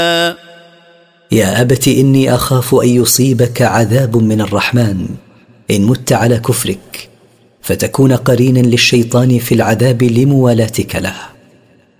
يا أبت إني أخاف أن يصيبك عذاب من الرحمن إن مت على كفرك، فتكون قرينا للشيطان في العذاب لموالاتك له.